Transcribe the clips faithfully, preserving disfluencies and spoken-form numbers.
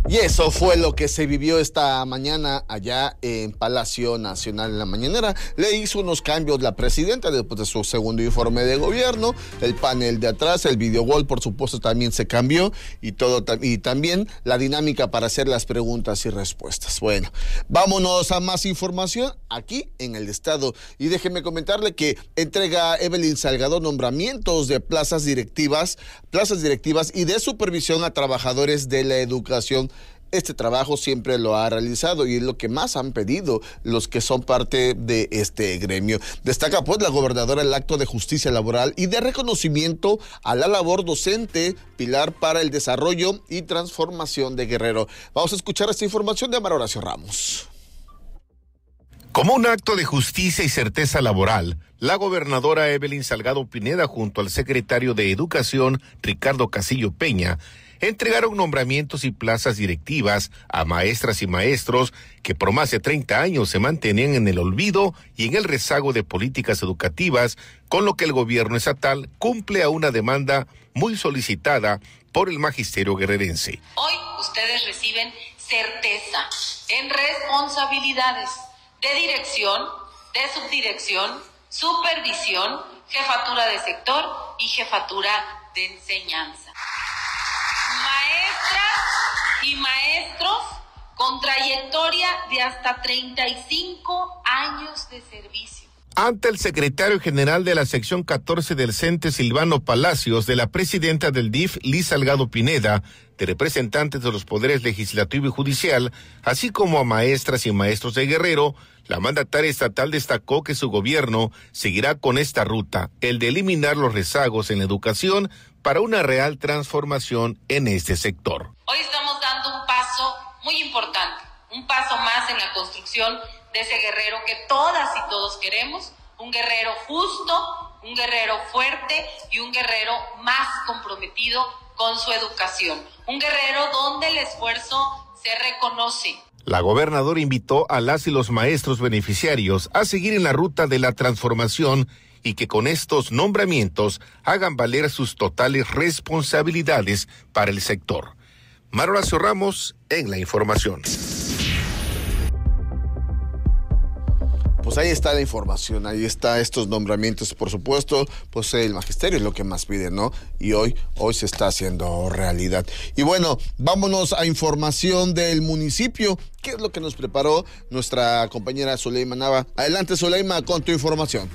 Y eso fue lo que se vivió esta mañana allá en Palacio Nacional. En la mañanera le hizo unos cambios la presidenta después de su segundo informe de gobierno. El panel de atrás, el videogol, por supuesto, también se cambió y todo y también la dinámica para hacer las preguntas y respuestas. Bueno, vámonos a más información aquí en el estado. Y déjeme comentarle que entrega Evelyn Salgado nombramientos de plazas directivas, plazas directivas y de supervisión a trabajadores de la educación. Este trabajo siempre lo ha realizado y es lo que más han pedido los que son parte de este gremio. Destaca pues la gobernadora el acto de justicia laboral y de reconocimiento a la labor docente, pilar para el desarrollo y transformación de Guerrero. Vamos a escuchar esta información de Amaro Horacio Ramos. Como un acto de justicia y certeza laboral, la gobernadora Evelyn Salgado Pineda junto al secretario de Educación, Ricardo Casillo Peña, entregaron nombramientos y plazas directivas a maestras y maestros que por más de treinta años se mantenían en el olvido y en el rezago de políticas educativas, con lo que el gobierno estatal cumple a una demanda muy solicitada por el magisterio guerrerense. Hoy ustedes reciben certeza en responsabilidades de dirección, de subdirección, supervisión, jefatura de sector y jefatura de enseñanza. Maestras y maestros con trayectoria de hasta treinta y cinco años de servicio. Ante el secretario general de la sección catorce del CENTE, Silvano Palacios, de la presidenta del D I F, Liz Salgado Pineda, de representantes de los poderes legislativo y judicial, así como a maestras y maestros de Guerrero, la mandataria estatal destacó que su gobierno seguirá con esta ruta, el de eliminar los rezagos en la educación para una real transformación en este sector. Hoy estamos dando un paso muy importante, un paso más en la construcción de ese Guerrero que todas y todos queremos, un Guerrero justo, un Guerrero fuerte y un Guerrero más comprometido con su educación, un Guerrero donde el esfuerzo se reconoce. La gobernadora invitó a las y los maestros beneficiarios a seguir en la ruta de la transformación y que con estos nombramientos hagan valer sus totales responsabilidades para el sector. Amaro Horacio Ramos en la información. Pues ahí está la información, ahí está estos nombramientos, por supuesto, pues el magisterio es lo que más pide, ¿no? Y hoy, hoy se está haciendo realidad. Y bueno, vámonos a información del municipio. ¿Qué es lo que nos preparó nuestra compañera Zuleima Nava? Adelante, Zuleima, con tu información.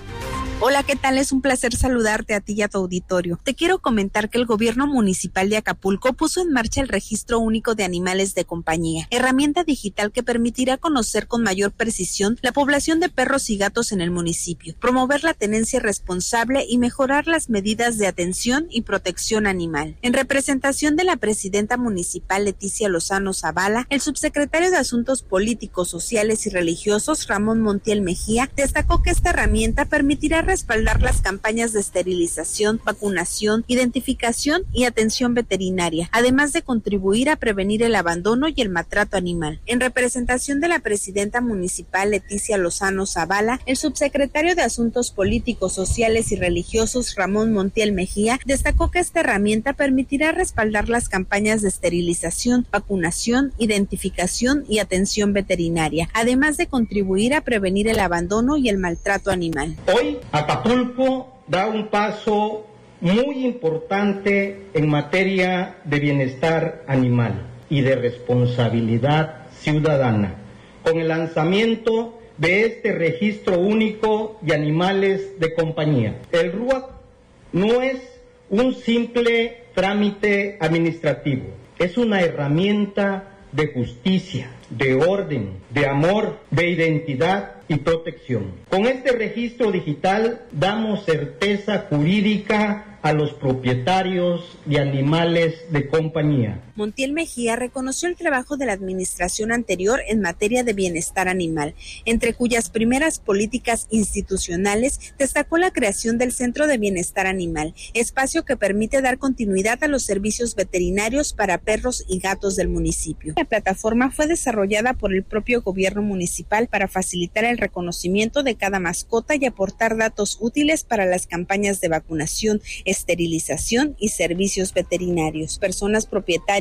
Hola, ¿qué tal? Es un placer saludarte a ti y a tu auditorio. Te quiero comentar que el gobierno municipal de Acapulco puso en marcha el Registro Único de Animales de Compañía, herramienta digital que permitirá conocer con mayor precisión la población de perros y gatos en el municipio, promover la tenencia responsable y mejorar las medidas de atención y protección animal. En representación de la presidenta municipal Leticia Lozano Zavala, el subsecretario de Asuntos Políticos, Sociales y Religiosos, Ramón Montiel Mejía, destacó que esta herramienta permitirá respaldar las campañas de esterilización, vacunación, identificación y atención veterinaria, además de contribuir a prevenir el abandono y el maltrato animal. En representación de la presidenta municipal Leticia Lozano Zavala, el subsecretario de Asuntos Políticos, Sociales y Religiosos Ramón Montiel Mejía destacó que esta herramienta permitirá respaldar las campañas de esterilización, vacunación, identificación y atención veterinaria, además de contribuir a prevenir el abandono y el maltrato animal. Hoy Acapulco da un paso muy importante en materia de bienestar animal y de responsabilidad ciudadana, con el lanzamiento de este registro único de animales de compañía. El R U A C no es un simple trámite administrativo, es una herramienta de justicia, de orden, de amor, de identidad y protección. Con este registro digital damos certeza jurídica a los propietarios de animales de compañía. Montiel Mejía reconoció el trabajo de la administración anterior en materia de bienestar animal, entre cuyas primeras políticas institucionales destacó la creación del Centro de Bienestar Animal, espacio que permite dar continuidad a los servicios veterinarios para perros y gatos del municipio. La plataforma fue desarrollada por el propio gobierno municipal para facilitar el reconocimiento de cada mascota y aportar datos útiles para las campañas de vacunación, esterilización y servicios veterinarios. Personas propietarias